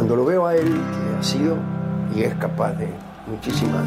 cuando lo veo a él, ha sido y es capaz de muchísimas.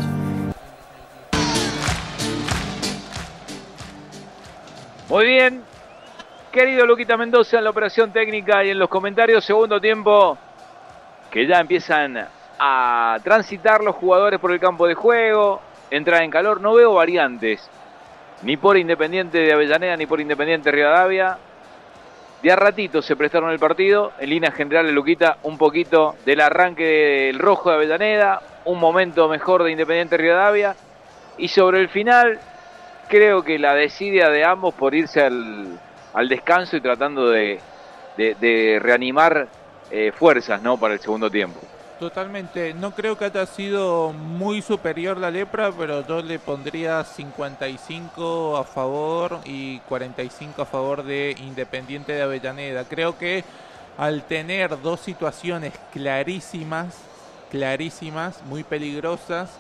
Muy bien, querido Luquita Mendoza en la operación técnica y en los comentarios. Segundo tiempo que ya empiezan a transitar los jugadores por el campo de juego, entrar en calor. No veo variantes, ni por Independiente de Avellaneda ni por Independiente Rivadavia. De a ratito se prestaron el partido. En líneas generales, Luquita, un poquito del arranque del rojo de Avellaneda, un momento mejor de Independiente Rivadavia, y sobre el final creo que la desidia de ambos por irse al descanso y tratando de reanimar fuerzas, ¿no?, para el segundo tiempo. Totalmente, no creo que haya sido muy superior la Lepra, pero yo le pondría 55 a favor y 45 a favor de Independiente de Avellaneda. Creo que al tener dos situaciones clarísimas, muy peligrosas,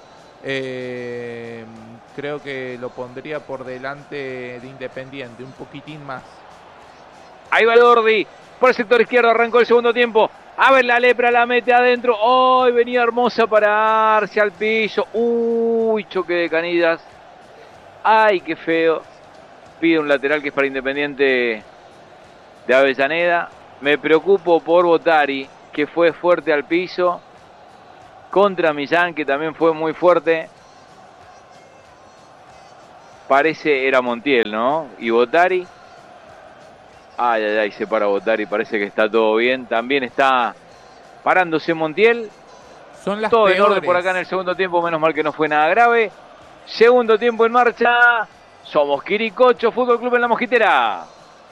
creo que lo pondría por delante de Independiente, un poquitín más. Ahí va el Ordi, por el sector izquierdo, arrancó el segundo tiempo. A ver, la Lepra la mete adentro. ¡Ay! Venía Hermosa para darse al piso. ¡Uy! Choque de Canillas. ¡Ay, qué feo! Pide un lateral que es para Independiente de Avellaneda. Me preocupo por Botari, que fue fuerte al piso. Contra Millán, que también fue muy fuerte. Parece era Montiel, ¿no? Y Botari. Ay, se para Botari, parece que está todo bien. También está parándose Montiel. Son las todo peores. En orden por acá en el segundo tiempo, menos mal que no fue nada grave. Segundo tiempo en marcha. Somos Quiricocho Fútbol Club en La Mosquitera.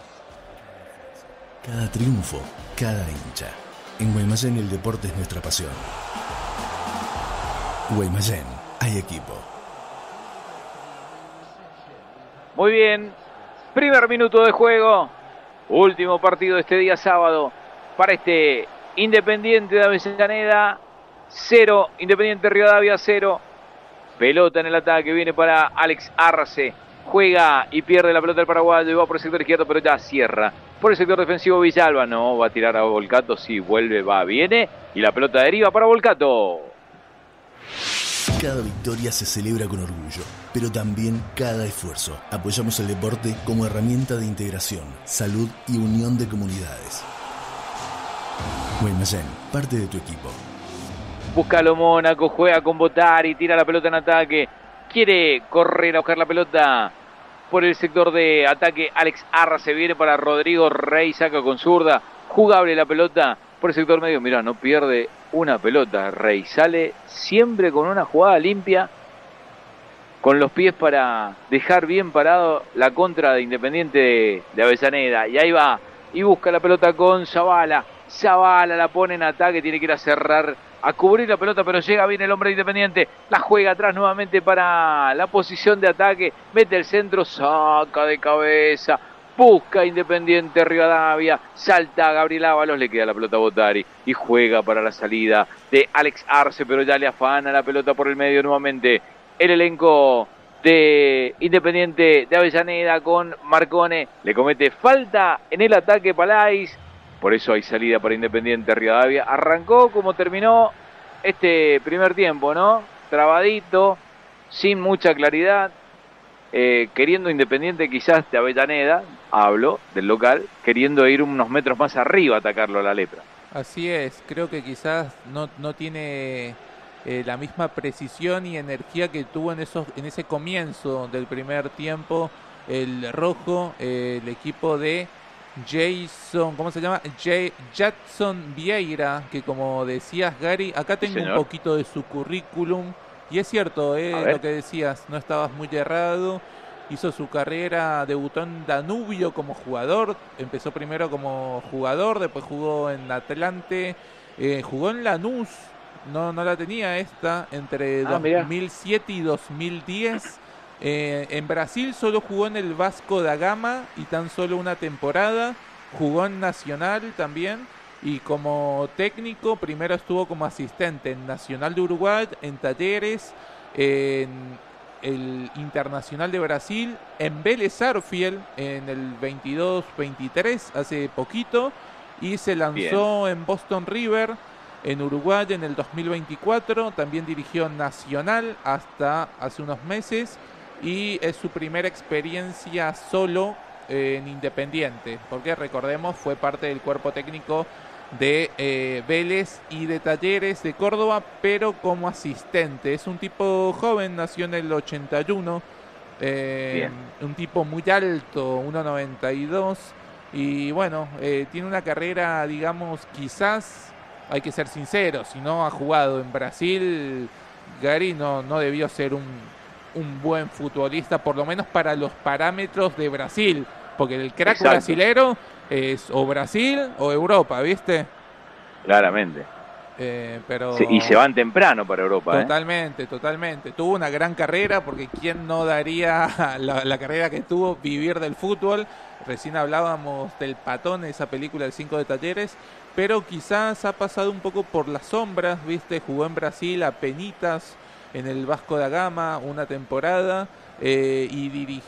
Cada triunfo, cada hincha. En Guaymallén el deporte es nuestra pasión. Guaymallén, hay equipo. Muy bien. Primer minuto de juego. Último partido de este día sábado para este Independiente de Avellaneda 0, Independiente Rivadavia 0. Pelota en el ataque, viene para Alex Arce. Juega y pierde la pelota el paraguayo y va por el sector izquierdo, pero ya cierra. Por el sector defensivo Villalba, no, va a tirar a Volcato, sí, vuelve, va, viene. Y la pelota deriva para Volcato. Cada victoria se celebra con orgullo, pero también cada esfuerzo. Apoyamos el deporte como herramienta de integración, salud y unión de comunidades. Guaymallén, parte de tu equipo. Búscalo Mónaco, juega con Botari, tira la pelota en ataque. Quiere correr a buscar la pelota por el sector de ataque. Alex Arce viene para Rodrigo Rey, saca con zurda. Jugable la pelota por el sector medio. Mirá, no pierde una pelota Rey. Sale siempre con una jugada limpia, con los pies para dejar bien parado la contra de Independiente de Avellaneda. Y ahí va, y busca la pelota con Zavala. Zavala la pone en ataque, tiene que ir a cerrar, a cubrir la pelota, pero llega bien el hombre de Independiente. La juega atrás nuevamente para la posición de ataque. Mete el centro, saca de cabeza. Busca Independiente Rivadavia, salta Gabriel Ábalos, le queda la pelota a Botari y juega para la salida de Alex Arce, pero ya le afana la pelota por el medio nuevamente el elenco de Independiente de Avellaneda con Marcone. Le comete falta en el ataque Palais, por eso hay salida para Independiente Rivadavia. Arrancó como terminó este primer tiempo, ¿no? Trabadito, sin mucha claridad. Queriendo Independiente quizás de Avellaneda, hablo del local, queriendo ir unos metros más arriba a atacarlo a la Lepra. Así es, creo que quizás no tiene la misma precisión y energía que tuvo en ese comienzo del primer tiempo el rojo, el equipo de Jason, ¿cómo se llama? Jadson Vieira, que como decías Gary, acá tengo un poquito de su currículum. Y es cierto, lo que decías, no estabas muy errado. Hizo su carrera, debutó en Danubio como jugador. Empezó primero como jugador, después jugó en Atlante, jugó en Lanús. No la tenía esta, entre 2007 y 2010. En Brasil solo jugó en el Vasco da Gama y tan solo una temporada. Jugó en Nacional también. Y como técnico, primero estuvo como asistente en Nacional de Uruguay, en Talleres, en el Internacional de Brasil, en Vélez Sarsfield en el 22-23, hace poquito, y se lanzó en Boston River. en Uruguay en el 2024, también dirigió Nacional hasta hace unos meses y es su primera experiencia solo en Independiente, porque recordemos fue parte del cuerpo técnico de Vélez y de Talleres de Córdoba, pero como asistente. Es un tipo joven, nació en el 81, un tipo muy alto, 1,92, y bueno, tiene una carrera, digamos, quizás, hay que ser sinceros, si no ha jugado en Brasil, Gary no debió ser un buen futbolista, por lo menos para los parámetros de Brasil, porque el crack brasilero es o Brasil o Europa, ¿viste? Claramente. Pero y se van temprano para Europa. Totalmente. Tuvo una gran carrera, porque quién no daría la carrera que tuvo, vivir del fútbol. Recién hablábamos del Patón, esa película del 5 de Talleres, pero quizás ha pasado un poco por las sombras, ¿viste? Jugó en Brasil apenitas en el Vasco da Gama una temporada, y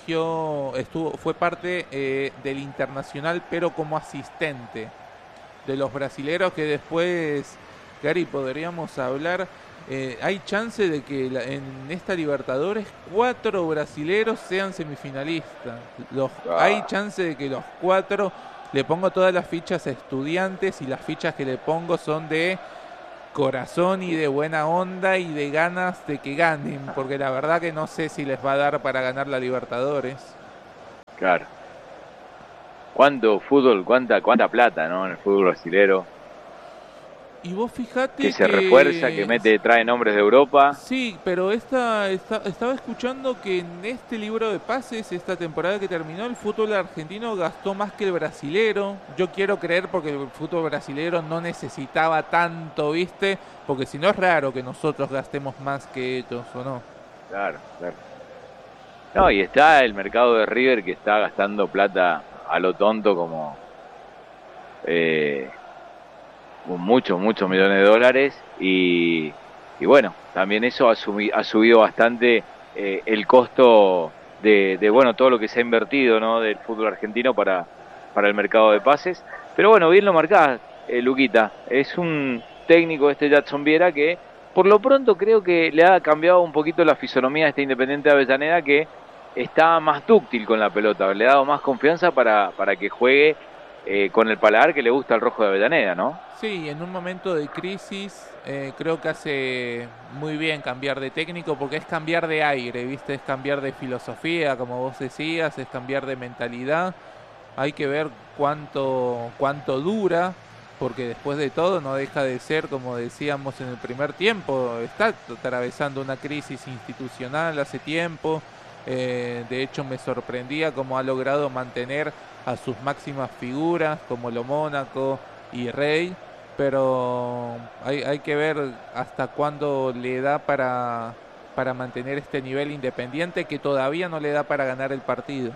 fue parte del Internacional, pero como asistente de los brasileros, que después, Gary, podríamos hablar. Hay chance de que en esta Libertadores 4 brasileros sean semifinalistas. Hay chance de que los 4, le pongo todas las fichas a Estudiantes, y las fichas que le pongo son de corazón y de buena onda y de ganas de que ganen, porque la verdad que no sé si les va a dar para ganar la Libertadores. Claro. ¿Cuánto fútbol, cuánta plata, ¿no? En el fútbol brasilero. Y vos fijate que se refuerza, que trae nombres de Europa. Sí, pero estaba escuchando que en este libro de pases, esta temporada que terminó, el fútbol argentino gastó más que el brasilero. Yo quiero creer, porque el fútbol brasilero no necesitaba tanto, ¿viste? Porque si no, es raro que nosotros gastemos más que ellos, ¿o no? Claro. No, y está el mercado de River, que está gastando plata a lo tonto, como muchos millones de dólares, y bueno, también eso ha subido bastante el costo de todo lo que se ha invertido, ¿no?, del fútbol argentino para el mercado de pases. Pero bueno, bien lo marcás, Luquita, es un técnico, Jadson Viera, que por lo pronto creo que le ha cambiado un poquito la fisonomía a este Independiente de Avellaneda, que está más dúctil con la pelota, le ha dado más confianza para que juegue con el paladar que le gusta al Rojo de Avellaneda, ¿no? Sí, en un momento de crisis creo que hace muy bien cambiar de técnico, porque es cambiar de aire, ¿viste? Es cambiar de filosofía, como vos decías, es cambiar de mentalidad. Hay que ver cuánto dura, porque después de todo no deja de ser, como decíamos en el primer tiempo, está atravesando una crisis institucional hace tiempo. De hecho, me sorprendía cómo ha logrado mantener a sus máximas figuras como Lo Mónaco y Rey, pero hay que ver hasta cuándo le da para mantener este nivel Independiente, que todavía no le da para ganar el partido.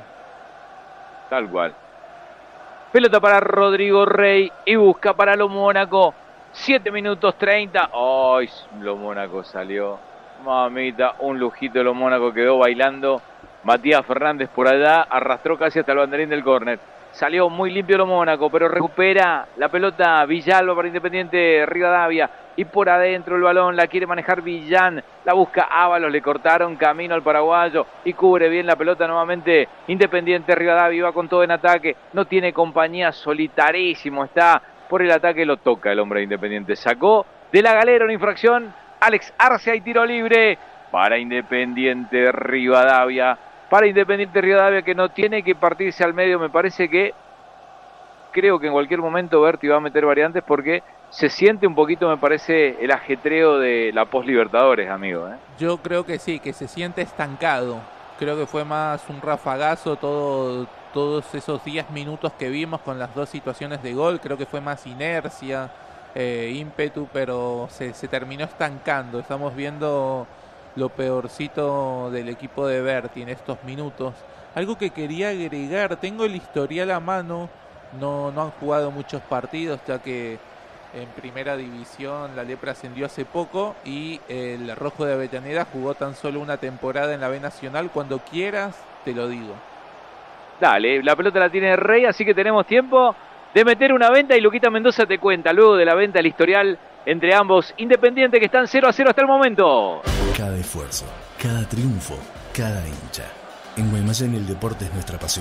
Tal cual. Pelota para Rodrigo Rey y busca para Lo Mónaco. 7 minutos 30. ¡Ay! Lo Mónaco salió. Mamita, un lujito. Lo Mónaco quedó bailando. Matías Fernández por allá arrastró casi hasta el banderín del córner. Salió muy limpio Lo Mónaco, pero recupera la pelota Villalba para Independiente Rivadavia. Y por adentro el balón la quiere manejar Villán. La busca Ábalos, le cortaron camino al paraguayo. Y cubre bien la pelota nuevamente Independiente Rivadavia. Va con todo en ataque. No tiene compañía, solitarísimo está por el ataque. Lo toca el hombre de Independiente. Sacó de la galera una infracción. Alex Arce, y tiro libre para Independiente Rivadavia. Para Independiente Rivadavia, que no tiene que partirse al medio. Me parece que, creo que en cualquier momento Berti va a meter variantes, porque se siente un poquito, me parece, el ajetreo de la post-Libertadores, amigo. Yo creo que sí, que se siente estancado. Creo que fue más un rafagazo todos esos 10 minutos que vimos con las dos situaciones de gol. Creo que fue más inercia, ímpetu, pero se terminó estancando. Estamos viendo lo peorcito del equipo de Berti en estos minutos. Algo que quería agregar, tengo el historial a mano, no han jugado muchos partidos, ya que en primera división la Lepra ascendió hace poco y el Rojo de Avellaneda jugó tan solo una temporada en la B Nacional. Cuando quieras te lo digo. Dale, la pelota la tiene Rey, así que tenemos tiempo de meter una venta y Luquita Mendoza te cuenta luego de la venta el historial entre ambos. Independiente que están 0-0 hasta el momento. Cada esfuerzo, cada triunfo, cada hincha. En Guaymallén el deporte es nuestra pasión.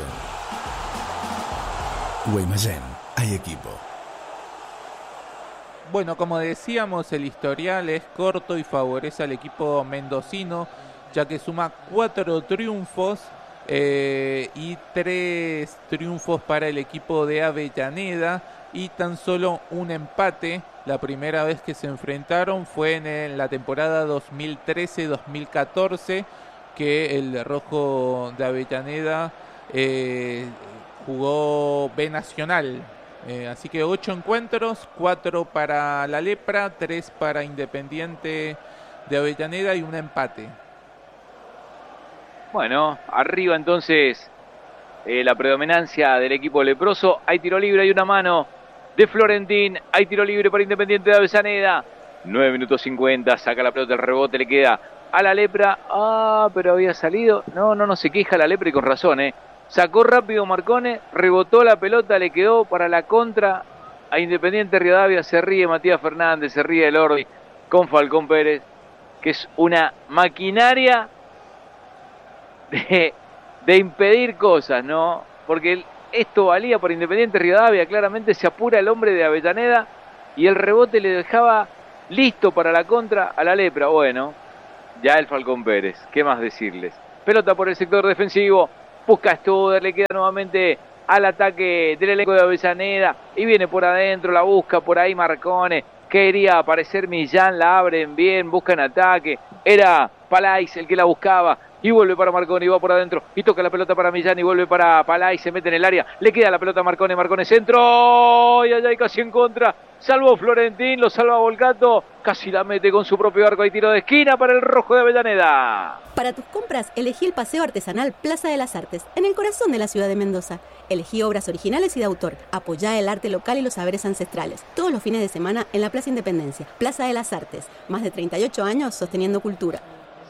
Guaymallén, hay equipo. Bueno, como decíamos, el historial es corto y favorece al equipo mendocino, ya que suma 4 triunfos y 3 triunfos para el equipo de Avellaneda y tan solo un empate. La primera vez que se enfrentaron fue en la temporada 2013-2014, que el rojo de Avellaneda jugó B Nacional. Así que 8 encuentros, 4 para la Lepra, 3 para Independiente de Avellaneda y un empate. Bueno, arriba entonces la predominancia del equipo leproso. Hay tiro libre, hay una mano de Florentín. Hay tiro libre para Independiente de Avellaneda. 9 minutos 50, saca la pelota, el rebote le queda a la Lepra. Pero había salido. No se queja la Lepra y con razón, Sacó rápido Marcone, rebotó la pelota, le quedó para la contra a Independiente Rivadavia. Se ríe Matías Fernández, se ríe el Ordi con Falcón Pérez, que es una maquinaria de impedir cosas, ¿no? Porque esto valía para Independiente Rivadavia. Claramente se apura el hombre de Avellaneda y el rebote le dejaba listo para la contra a la Lepra. Bueno, ya el Falcón Pérez, ¿qué más decirles? Pelota por el sector defensivo. Busca Studer, le queda nuevamente al ataque del elenco de Avellaneda y viene por adentro, la busca por ahí Marcone. Quería aparecer Millán, la abren bien, buscan ataque. Era Palais el que la buscaba y vuelve para Marcone y va por adentro y toca la pelota para Millán y vuelve para Palais, se mete en el área, le queda la pelota a Marcone, Marcone centro y allá hay casi en contra. Salvó Florentín, lo salva Volcato, casi la mete con su propio arco. Hay tiro de esquina para el rojo de Avellaneda. Para tus compras, elegí el Paseo Artesanal Plaza de las Artes, en el corazón de la ciudad de Mendoza. Elegí obras originales y de autor. Apoyá el arte local y los saberes ancestrales. Todos los fines de semana en la Plaza Independencia. Plaza de las Artes. Más de 38 años sosteniendo cultura.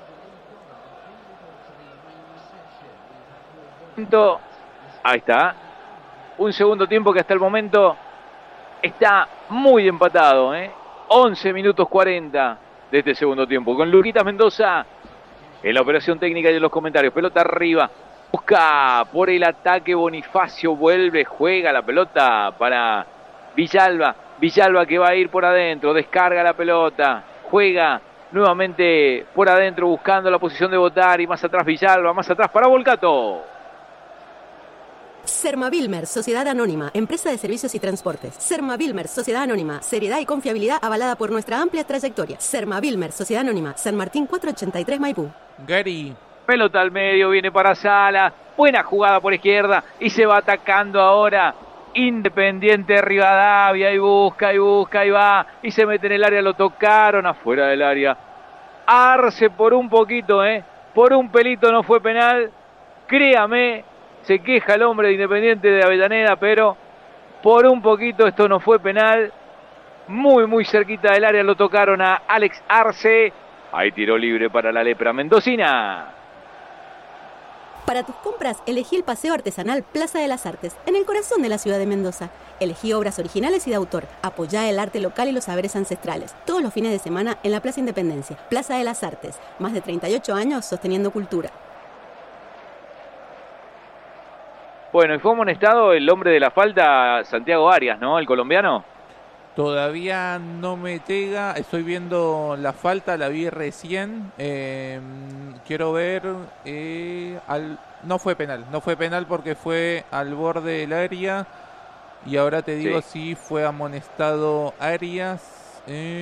Ahí está. Un segundo tiempo que hasta el momento está muy empatado, 11 minutos 40 de este segundo tiempo. Con Luquita Mendoza en la operación técnica y en los comentarios. Pelota arriba. Busca por el ataque Bonifacio. Vuelve, juega la pelota para Villalba. Villalba que va a ir por adentro. Descarga la pelota. Juega nuevamente por adentro buscando la posición de Botari. Más atrás Villalba. Más atrás para Volcato. Sermavilmer, Sociedad Anónima, empresa de servicios y transportes. Sermavilmer, Sociedad Anónima, seriedad y confiabilidad avalada por nuestra amplia trayectoria. Sermavilmer, Sociedad Anónima, San Martín 483 Maipú. Gary. Pelota al medio, viene para Sala. Buena jugada por izquierda y se va atacando ahora Independiente Rivadavia. Y busca, y va. Y se mete en el área, lo tocaron afuera del área. Arce por un poquito, por un pelito no fue penal. Créame. Se queja el hombre de Independiente de Avellaneda, pero por un poquito esto no fue penal. Muy cerquita del área lo tocaron a Alex Arce. Hay tiro libre para la Lepra mendocina. Para tus compras, elegí el Paseo Artesanal Plaza de las Artes, en el corazón de la ciudad de Mendoza. Elegí obras originales y de autor. Apoyá el arte local y los saberes ancestrales. Todos los fines de semana en la Plaza Independencia. Plaza de las Artes. Más de 38 años sosteniendo cultura. Bueno, y fue amonestado el hombre de la falta, Santiago Arias, ¿no? El colombiano. Todavía no me llega, estoy viendo la falta, la vi recién. Quiero ver. No fue penal porque fue al borde del área. Y ahora te digo si fue amonestado Arias.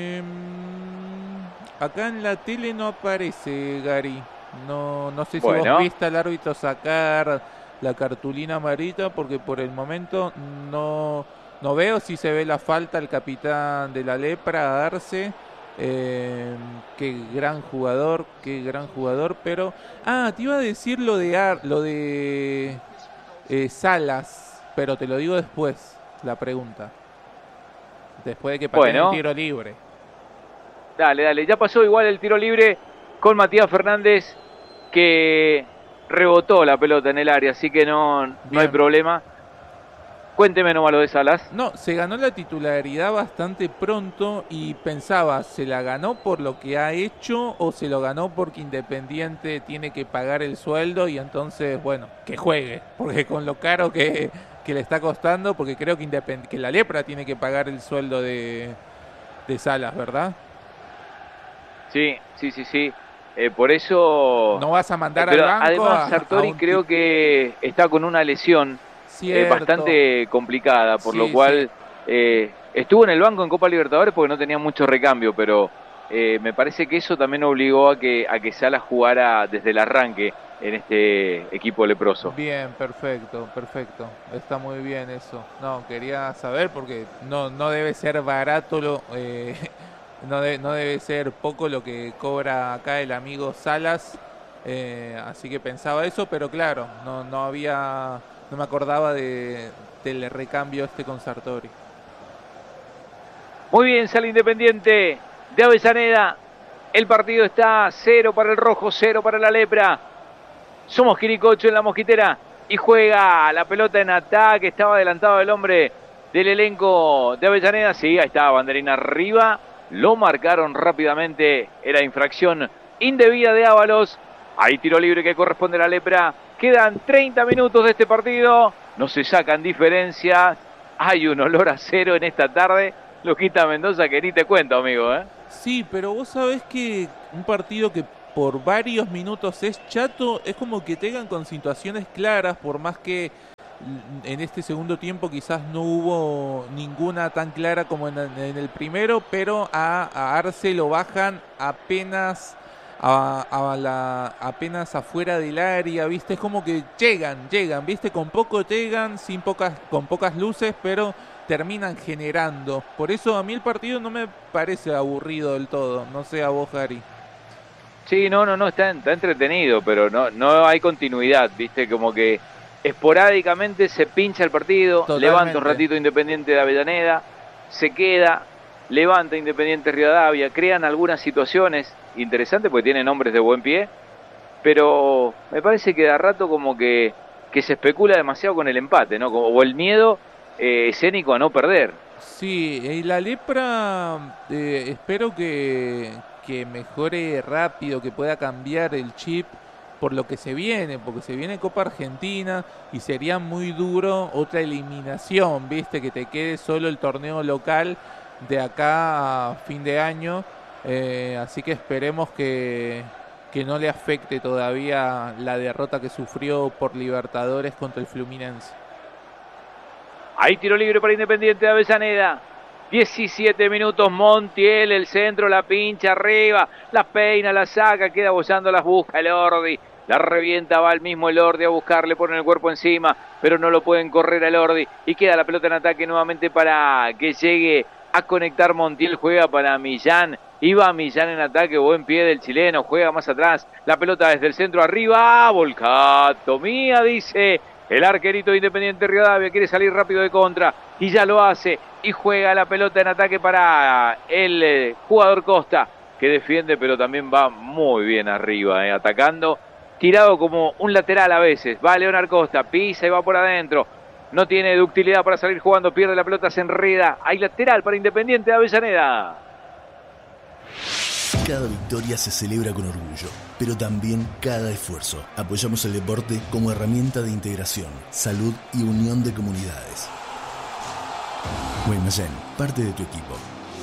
Acá en la tele no aparece, Gary. No sé si vos viste al árbitro sacar la cartulina amarilla, porque por el momento no veo si se ve la falta al capitán de la Lepra, Arce. Qué gran jugador, pero te iba a decir lo de Salas, pero te lo digo después, la pregunta, después de que pase el tiro libre. Dale, ya pasó igual el tiro libre con Matías Fernández, que rebotó la pelota en el área, así que no hay problema. Cuénteme nomás lo de Salas. No, se ganó la titularidad bastante pronto y pensaba, ¿se la ganó por lo que ha hecho o se lo ganó porque Independiente tiene que pagar el sueldo y entonces, bueno, que juegue? Porque con lo caro que le está costando, porque creo que la Lepra tiene que pagar el sueldo de Salas, ¿verdad? Sí. Por eso... No vas a mandar pero al banco además Sartori creo que está con una lesión bastante complicada, por lo cual estuvo en el banco en Copa Libertadores porque no tenía mucho recambio, pero me parece que eso también obligó a que Salas jugara desde el arranque en este equipo leproso. Bien, perfecto. Está muy bien eso. No, quería saber porque no debe ser barato no debe ser poco lo que cobra acá el amigo Salas, así que pensaba eso, pero claro, no me acordaba del recambio con Sartori. Muy bien, sale Independiente de Avellaneda. El partido está 0 para el rojo, 0 para la Lepra. Somos Quiricocho en la mosquitera y juega la pelota en ataque. Estaba adelantado el hombre del elenco de Avellaneda. Sí, ahí está, banderina arriba. Lo marcaron rápidamente. Era infracción indebida de Ábalos. Hay tiro libre que corresponde a la Lepra. Quedan 30 minutos de este partido. No se sacan diferencias. Hay un olor a cero en esta tarde. Luquita Mendoza, que ni te cuento, amigo, ¿eh? Sí, pero vos sabés que un partido que por varios minutos es chato, es como que tengan con situaciones claras, por más que en este segundo tiempo quizás no hubo ninguna tan clara como en el primero, pero a Arce lo bajan apenas apenas afuera del área, ¿viste? Es como que llegan, ¿viste? Con poco llegan, con pocas luces, pero terminan generando. Por eso a mí el partido no me parece aburrido del todo. No sé a vos, Gary. Sí, no, está entretenido, pero no hay continuidad, ¿viste? Como que esporádicamente se pincha el partido, totalmente. Levanta un ratito Independiente de Avellaneda, se queda, levanta Independiente Rivadavia, crean algunas situaciones interesantes porque tienen hombres de buen pie, pero me parece que de a rato como que se especula demasiado con el empate, ¿no? O el miedo escénico a no perder. Sí, y la Lepra espero que mejore rápido, que pueda cambiar el chip por lo que se viene, porque se viene Copa Argentina y sería muy duro otra eliminación, ¿viste? Que te quede solo el torneo local de acá a fin de año, así que esperemos que no le afecte todavía la derrota que sufrió por Libertadores contra el Fluminense. Hay tiro libre para Independiente de Avellaneda. 17 minutos, Montiel, el centro, la pincha arriba, la peina, la saca, queda bollando, las busca el Ordi, la revienta, va el mismo el Ordi a buscar, le ponen el cuerpo encima, pero no lo pueden correr al Ordi, y queda la pelota en ataque nuevamente para que llegue a conectar Montiel, juega para Millán, iba Millán en ataque, buen pie del chileno, juega más atrás, la pelota desde el centro arriba, Volcato, mía, dice el arquerito de Independiente Rivadavia, quiere salir rápido de contra, y ya lo hace, y juega la pelota en ataque para el jugador Costa, que defiende, pero también va muy bien arriba, atacando, tirado como un lateral a veces, va Leonard Costa, pisa y va por adentro, no tiene ductilidad para salir jugando, pierde la pelota, se enreda, hay lateral para Independiente de Avellaneda. Cada victoria se celebra con orgullo, pero también cada esfuerzo. Apoyamos el deporte como herramienta de integración, salud y unión de comunidades. Guaymallén, parte de tu equipo.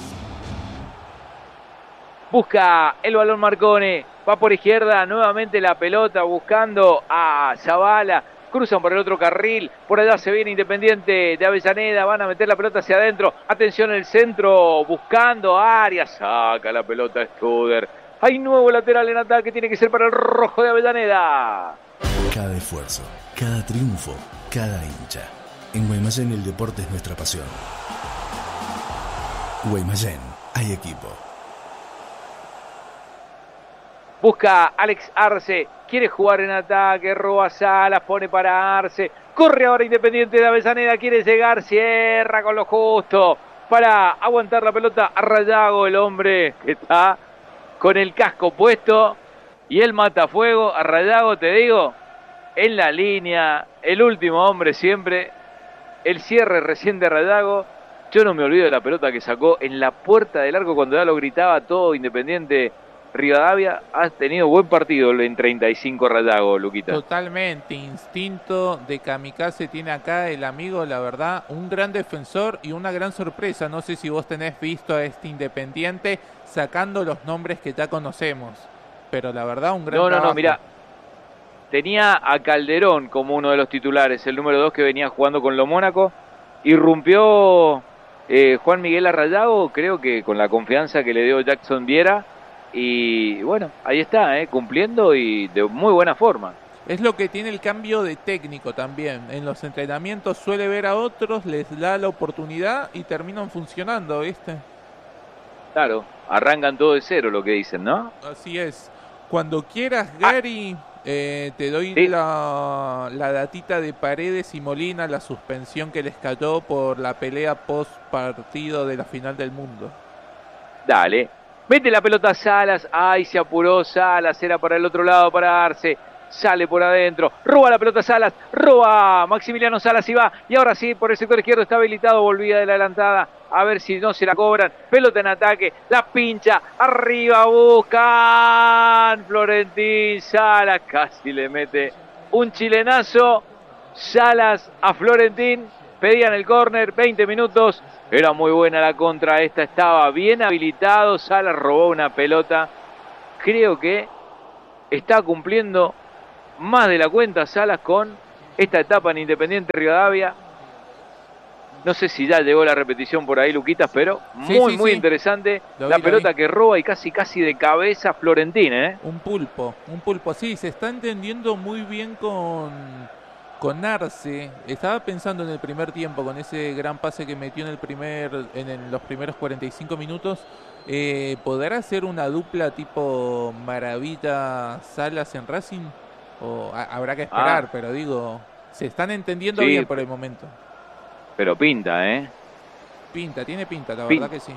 Busca el balón Marcone, va por izquierda, nuevamente la pelota buscando a Zavala. Cruzan por el otro carril, por allá se viene Independiente de Avellaneda, van a meter la pelota hacia adentro, atención el centro, buscando Arias, saca la pelota Studer, hay nuevo lateral en ataque, tiene que ser para el rojo de Avellaneda. Cada esfuerzo, cada triunfo, cada hincha. En Guaymallén el deporte es nuestra pasión. Guaymallén, hay equipo. Busca Alex Arce, quiere jugar en ataque, roba Salas, pone para Arce, corre ahora Independiente de Avellaneda, quiere llegar, cierra con lo justo para aguantar la pelota a Rayago, el hombre que está con el casco puesto y el matafuego, a Rayago te digo, en la línea, el último hombre siempre, el cierre recién de Rayago. Yo no me olvido de la pelota que sacó en la puerta del arco cuando ya lo gritaba todo Independiente Rivadavia. Ha tenido buen partido en 35 Rayago, Luquita. Totalmente, instinto de kamikaze tiene acá el amigo, la verdad, un gran defensor y una gran sorpresa. No sé si vos tenés visto a este Independiente sacando los nombres que ya conocemos, pero la verdad un gran trabajo. No, mirá, tenía a Calderón como uno de los titulares, el número 2 que venía jugando con lo Mónaco. Irrumpió Juan Miguel Arrayago, creo que con la confianza que le dio Jackson Viera. Y bueno, ahí está, cumpliendo y de muy buena forma. Es lo que tiene el cambio de técnico también. En los entrenamientos suele ver a otros, les da la oportunidad y terminan funcionando, ¿viste? Claro, arrancan todo de cero, lo que dicen, ¿no? Así es. Cuando quieras, Gary, te doy sí. la datita de Paredes y Molina, la suspensión que les cayó por la pelea post partido de la final del mundo. Dale. Mete la pelota a Salas, ay, se apuró Salas, era para el otro lado para Arce, sale por adentro, roba la pelota Salas, roba Maximiliano Salas y va, y ahora sí, por el sector izquierdo está habilitado, volvía de la adelantada, a ver si no se la cobran, pelota en ataque, la pincha, arriba buscan, Florentín Salas, casi le mete un chilenazo, Salas a Florentín, pedían el córner, 20 minutos, era muy buena la contra, esta estaba bien habilitado, Salas robó una pelota, creo que está cumpliendo más de la cuenta Salas con esta etapa en Independiente Rivadavia. No sé si ya llegó la repetición por ahí, Luquitas, pero muy interesante la pelota que roba y casi de cabeza Florentín, Un pulpo, sí, se está entendiendo muy bien con Arce. Estaba pensando en el primer tiempo con ese gran pase que metió en los primeros 45 minutos, ¿podrá hacer una dupla tipo Maravilla Salas en Racing? O habrá que esperar, pero digo, se están entendiendo bien por el momento. Pero pinta, tiene pinta, la verdad que sí.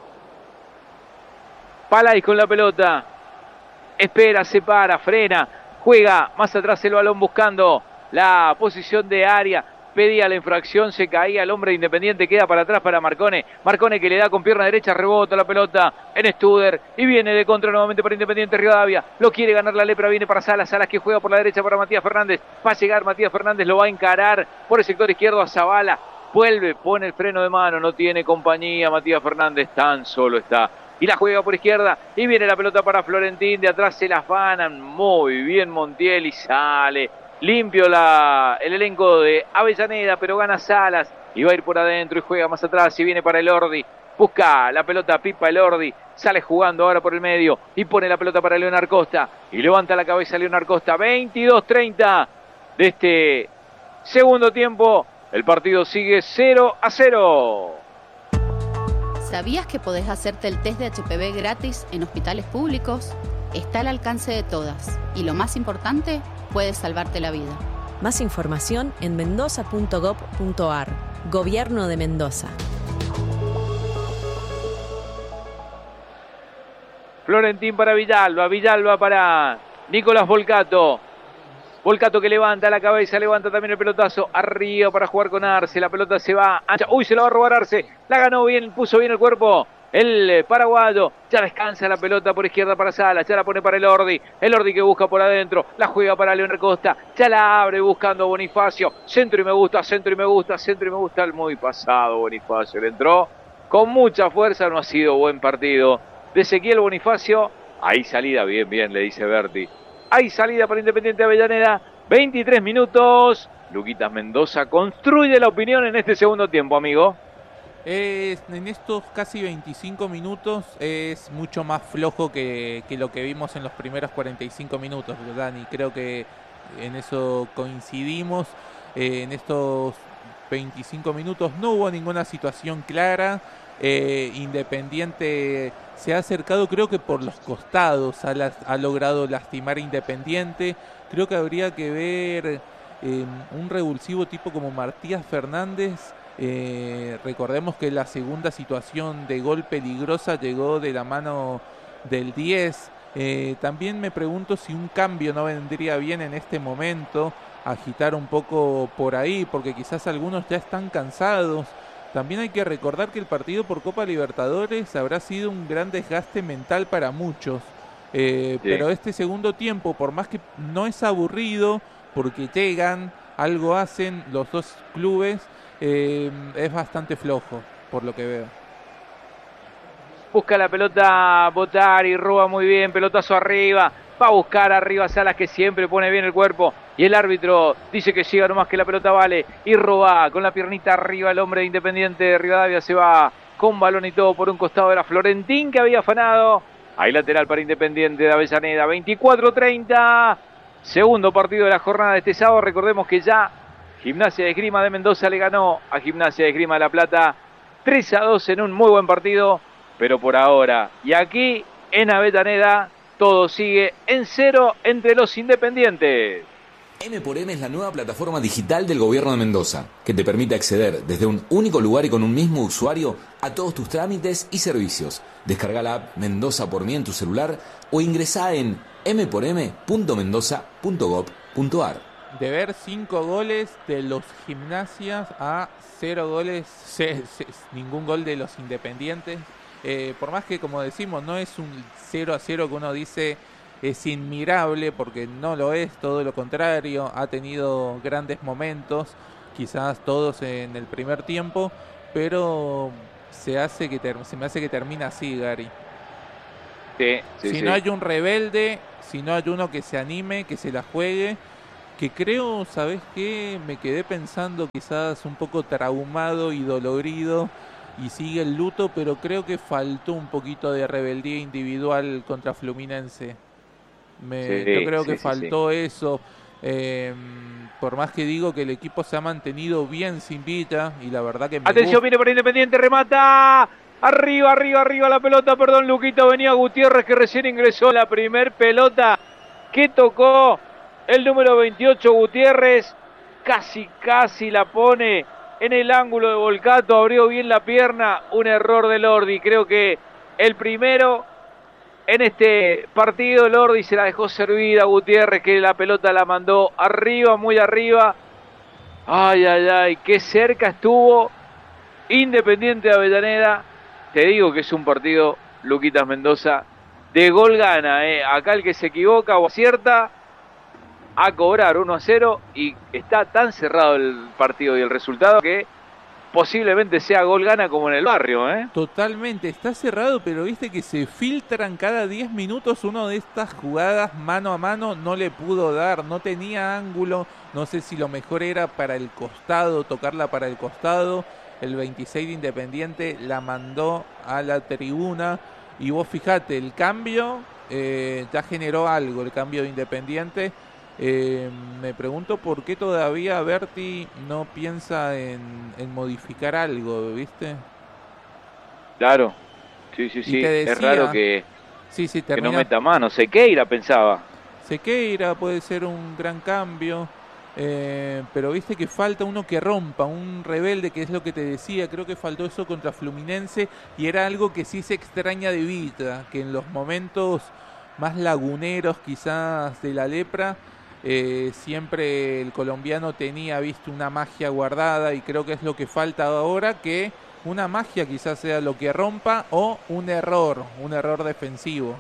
Palais con la pelota, espera, se para, frena, juega más atrás el balón buscando la posición de área, pedía la infracción, se caía el hombre Independiente, queda para atrás para Marcone, que le da con pierna derecha, rebota la pelota en Studer y viene de contra nuevamente para Independiente Rivadavia, lo quiere ganar la lepra, viene para Salas que juega por la derecha para Matías Fernández, va a llegar Matías Fernández, lo va a encarar por el sector izquierdo a Zavala, vuelve, pone el freno de mano, no tiene compañía Matías Fernández, tan solo está. Y la juega por izquierda, y viene la pelota para Florentín, de atrás se la afanan, muy bien Montiel y sale. Limpio el elenco de Avellaneda, pero gana Salas y va a ir por adentro y juega más atrás y viene para Elordi. Busca la pelota Pipa Elordi, sale jugando ahora por el medio y pone la pelota para Leonard Costa. Y levanta la cabeza Leonard Costa, 22-30 de este segundo tiempo. El partido sigue 0-0. ¿Sabías que podés hacerte el test de HPV gratis en hospitales públicos? Está al alcance de todas y lo más importante, puede salvarte la vida. Más información en mendoza.gov.ar. Gobierno de Mendoza. Florentín para Villalba, Villalba para Nicolás Volcato. Volcato que levanta la cabeza, levanta también el pelotazo arriba para jugar con Arce, la pelota se va ancha, uy, se la va a robar Arce, la ganó bien, puso bien el cuerpo el paraguayo, ya descansa la pelota por izquierda para Salas, ya la pone para Elordi que busca por adentro, la juega para Leonard Costa, ya la abre buscando Bonifacio, centro y me gusta, el muy pasado Bonifacio, le entró con mucha fuerza, no ha sido buen partido de Ezequiel Bonifacio, ahí salida, bien, le dice Berti. Hay salida para Independiente Avellaneda, 23 minutos. Luquitas Mendoza construye la opinión en este segundo tiempo, amigo. En estos casi 25 minutos es mucho más flojo que lo que vimos en los primeros 45 minutos, Dani. Creo que en eso coincidimos. En estos 25 minutos no hubo ninguna situación clara. Independiente se ha acercado, creo que por los costados ha logrado lastimar a Independiente. Creo que habría que ver un revulsivo tipo como Matías Fernández. Recordemos que la segunda situación de gol peligrosa llegó de la mano del 10. También me pregunto si un cambio no vendría bien en este momento, agitar un poco por ahí, porque quizás algunos ya están cansados. También hay que recordar que el partido por Copa Libertadores habrá sido un gran desgaste mental para muchos. Pero este segundo tiempo, por más que no es aburrido, porque llegan, algo hacen los dos clubes, es bastante flojo, por lo que veo. Busca la pelota Bottari, roba muy bien, pelotazo arriba, va a buscar arriba Salas, que siempre pone bien el cuerpo, y el árbitro dice que llega nomás, que la pelota vale, y roba con la piernita arriba el hombre de Independiente de Rivadavia, se va con balón y todo por un costado, era Florentín que había afanado. Ahí lateral para Independiente de Avellaneda, 24-30, segundo partido de la jornada de este sábado. Recordemos que ya Gimnasia de Esgrima de Mendoza le ganó a Gimnasia de Esgrima de La Plata 3-2 en un muy buen partido, pero por ahora, y aquí en Avellaneda, todo sigue en 0 entre los independientes. M×M es la nueva plataforma digital del gobierno de Mendoza, que te permite acceder desde un único lugar y con un mismo usuario a todos tus trámites y servicios. Descarga la app Mendoza por mí en tu celular o ingresá en m4m.mendoza.gov.ar. De ver 5 goles de los Gimnasias a 0 goles, ningún gol de los Independientes. Por más que, como decimos, no es un 0-0 que uno dice es inmirable, porque no lo es, todo lo contrario, ha tenido grandes momentos, quizás todos en el primer tiempo, pero se me hace que termina así, Gary. Si no hay un rebelde, si no hay uno que se anime, que se la juegue, que creo, ¿sabes qué? Me quedé pensando quizás un poco traumado y dolorido, y sigue el luto, pero creo que faltó un poquito de rebeldía individual contra Fluminense. Yo creo que faltó eso. Por más que digo que el equipo se ha mantenido bien sin Vita, y la verdad que atención, viene para Independiente, remata arriba la pelota, perdón Luquito, venía Gutiérrez, que recién ingresó en la primer pelota que tocó el número 28 Gutiérrez, casi la pone en el ángulo de Volcato, abrió bien la pierna, un error de Lordi, creo que el primero en este partido. Lordi se la dejó servida a Gutiérrez, que la pelota la mandó arriba, muy arriba. Ay, qué cerca estuvo Independiente de Avellaneda. Te digo que es un partido, Luquitas Mendoza, de gol gana. Acá el que se equivoca o acierta a cobrar 1-0, y está tan cerrado el partido y el resultado que posiblemente sea gol gana como en el barrio, Totalmente, está cerrado, pero viste que se filtran cada 10 minutos una de estas jugadas mano a mano, no le pudo dar, no tenía ángulo, no sé si lo mejor era para el costado, tocarla para el costado, el 26 de Independiente la mandó a la tribuna, y vos fijate, el cambio ya generó algo, el cambio de Independiente. Me pregunto por qué todavía Berti no piensa en modificar algo, ¿viste? Claro, sí, decía, es raro que no meta mano. Sequeira pensaba. Sequeira puede ser un gran cambio, pero viste que falta uno que rompa, un rebelde, que es lo que te decía. Creo que faltó eso contra Fluminense, y era algo que sí se extraña de Vita, que en los momentos más laguneros quizás de la lepra, siempre el colombiano tenía, viste, una magia guardada, y creo que es lo que falta ahora, que una magia quizás sea lo que rompa, o un error defensivo.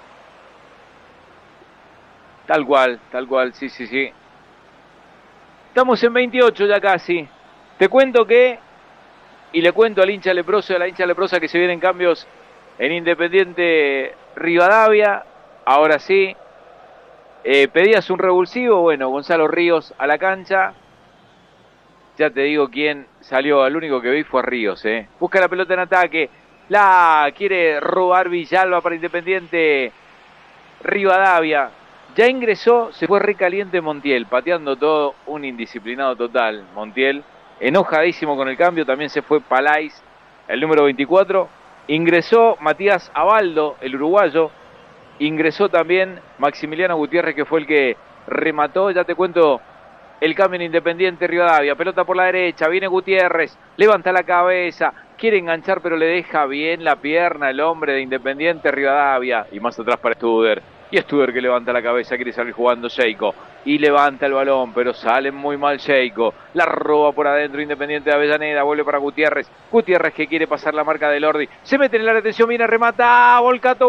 Tal cual, sí. Estamos en 28 ya casi. Te cuento que, y le cuento al hincha leproso y a la hincha leprosa, que se vienen cambios en Independiente Rivadavia. Ahora sí. Pedías un revulsivo, bueno, Gonzalo Ríos a la cancha. Ya te digo quién salió, el único que vi fue a Ríos, Busca la pelota en ataque, la quiere robar Villalba para Independiente Rivadavia. Ya ingresó, se fue recaliente Montiel, pateando todo, un indisciplinado total. Montiel, enojadísimo con el cambio, también se fue Palais, el número 24. Ingresó Matías Abaldo, el uruguayo. Ingresó también Maximiliano Gutiérrez, que fue el que remató. Ya te cuento el cambio en Independiente Rivadavia. Pelota por la derecha, viene Gutiérrez, levanta la cabeza, quiere enganchar, pero le deja bien la pierna el hombre de Independiente Rivadavia. Y más atrás para Studer. Y Studer que levanta la cabeza, quiere salir jugando Seiko. Y levanta el balón, pero sale muy mal Seiko. La roba por adentro Independiente de Avellaneda. Vuelve para Gutiérrez. Gutiérrez que quiere pasar la marca de Lordi. Se mete en la retención, viene a rematar. Volcato.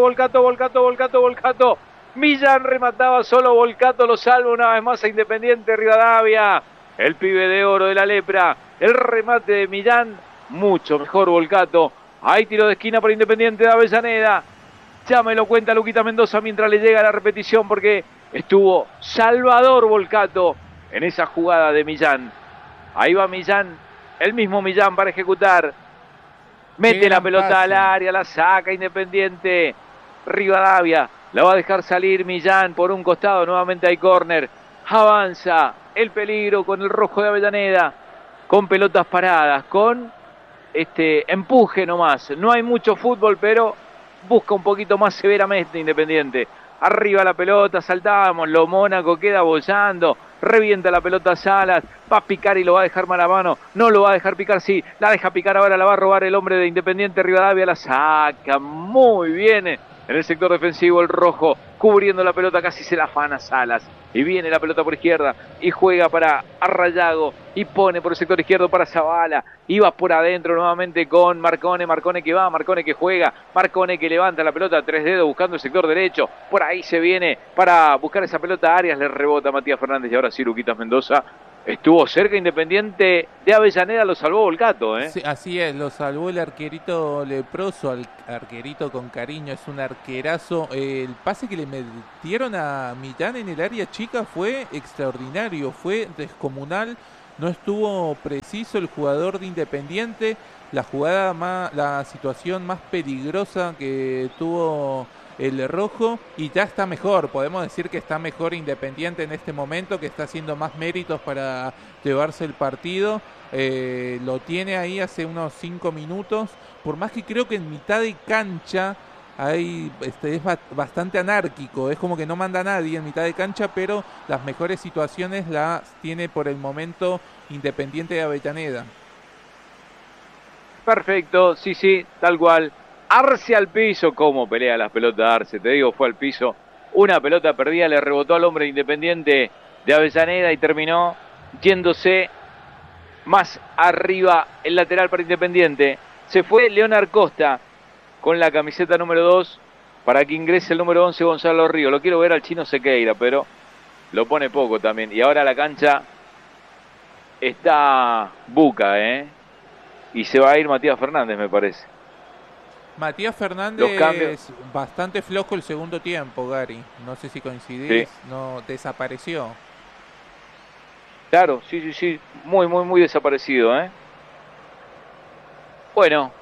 Millán remataba solo, Volcato lo salva una vez más a Independiente Rivadavia. El pibe de oro de la lepra. El remate de Millán. Mucho mejor Volcato. Hay tiro de esquina para Independiente de Avellaneda. Ya me lo cuenta Luquita Mendoza mientras le llega la repetición porque estuvo Salvador Volcato en esa jugada de Millán. Ahí va Millán, el mismo Millán para ejecutar. Mete la pelota al área, la saca Independiente Rivadavia. La va a dejar salir Millán por un costado, nuevamente hay córner. Avanza el peligro con el rojo de Avellaneda, con pelotas paradas, con empuje nomás. No hay mucho fútbol, pero busca un poquito más severamente Independiente. Arriba la pelota, saltamos, lo Mónaco queda bollando, revienta la pelota Salas, va a picar y lo va a dejar mal a mano, no lo va a dejar picar, sí, la deja picar ahora, la va a robar el hombre de Independiente Rivadavia, la saca muy bien en el sector defensivo el rojo, cubriendo la pelota, casi se la afana Salas, y viene la pelota por izquierda, y juega para Arrayago, y pone por el sector izquierdo para Zavala, y va por adentro nuevamente con Marcone que va, Marcone que juega, Marcone que levanta la pelota a 3 dedos buscando el sector derecho, por ahí se viene para buscar esa pelota a Arias, le rebota Matías Fernández, y ahora sí Luquitas Mendoza. Estuvo cerca Independiente de Avellaneda, lo salvó Volcato, ¿eh? Sí, así es, lo salvó el arquerito leproso, arquerito con cariño, es un arquerazo. El pase que le metieron a Millán en el área chica fue extraordinario, fue descomunal, no estuvo preciso el jugador de Independiente, la situación más peligrosa que tuvo el rojo, y ya está mejor, podemos decir que está mejor Independiente en este momento, que está haciendo más méritos para llevarse el partido, lo tiene ahí hace unos 5 minutos, por más que creo que en mitad de cancha es bastante anárquico, es como que no manda a nadie en mitad de cancha, pero las mejores situaciones las tiene por el momento Independiente de Avellaneda. Perfecto, sí, tal cual. Arce al piso, cómo pelea las pelotas Arce, te digo, fue al piso, una pelota perdida, le rebotó al hombre Independiente de Avellaneda y terminó yéndose más arriba el lateral para Independiente. Se fue Leonard Costa con la camiseta número 2 para que ingrese el número 11 Gonzalo Río. Lo quiero ver al chino Sequeira, pero lo pone poco también. Y ahora la cancha está buca, y se va a ir Matías Fernández, me parece. Matías Fernández bastante flojo el segundo tiempo, Gary. No sé si coincidís, sí. No, desapareció. Claro, sí. Muy desaparecido, Bueno.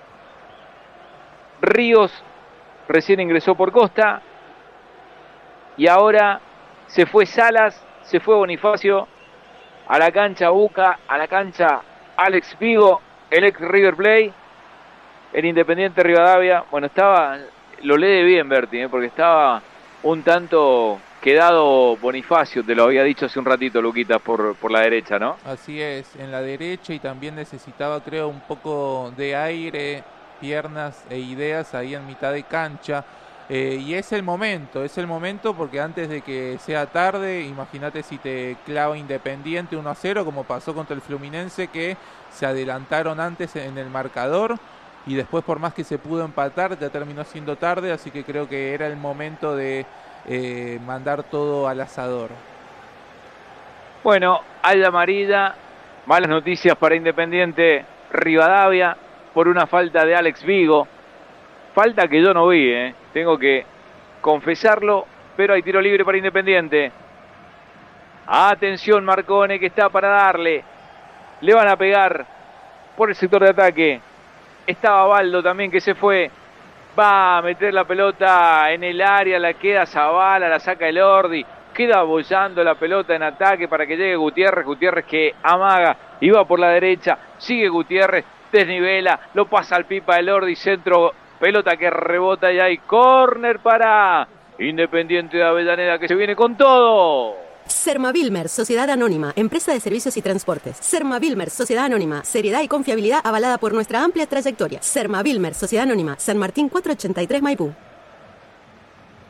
Ríos recién ingresó por Costa. Y ahora se fue Salas, se fue Bonifacio. A la cancha Buca, a la cancha Alex Vigo, el ex River Plate. El Independiente Rivadavia, bueno, lo lee bien Berti, porque estaba un tanto quedado Bonifacio, te lo había dicho hace un ratito, Luquitas, por la derecha, ¿no? Así es, en la derecha, y también necesitaba, creo, un poco de aire, piernas e ideas ahí en mitad de cancha. Y es el momento porque antes de que sea tarde, imagínate si te clava Independiente 1-0, como pasó contra el Fluminense, que se adelantaron antes en el marcador. Y después, por más que se pudo empatar, ya terminó siendo tarde, así que creo que era el momento de mandar todo al asador. Bueno, alda amarilla, malas noticias para Independiente Rivadavia por una falta de Alex Vigo. Falta que yo no vi, tengo que confesarlo, pero hay tiro libre para Independiente. Atención Marcone que está para darle. Le van a pegar por el sector de ataque. Estaba Baldo también que se fue. Va a meter la pelota en el área. La queda Zavala, la saca el Ordi. Queda bollando la pelota en ataque para que llegue Gutiérrez. Gutiérrez que amaga y va por la derecha. Sigue Gutiérrez, desnivela. Lo pasa al pipa el Ordi. Centro, pelota que rebota y hay córner para Independiente de Avellaneda que se viene con todo. Sermavilmer, Sociedad Anónima, empresa de servicios y transportes. Sermavilmer, Sociedad Anónima, seriedad y confiabilidad avalada por nuestra amplia trayectoria. Sermavilmer, Sociedad Anónima, San Martín 483 Maipú.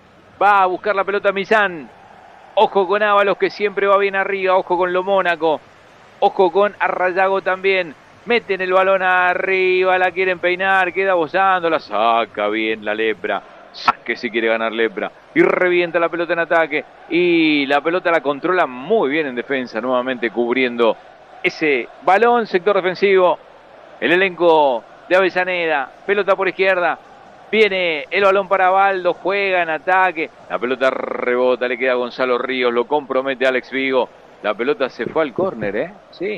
Va a buscar la pelota Millán. Ojo con Ábalos, que siempre va bien arriba. Ojo con Lo Mónaco. Ojo con Arrayago también. Meten el balón arriba, la quieren peinar, queda bozando, la saca bien la Lepra. Que si quiere ganar Lepra. Y revienta la pelota en ataque. Y la pelota la controla muy bien en defensa, nuevamente cubriendo ese balón, sector defensivo. El elenco de Avellaneda. Pelota por izquierda. Viene el balón para Baldo, juega en ataque. La pelota rebota, le queda a Gonzalo Ríos, lo compromete Alex Vigo. La pelota se fue al córner, Sí.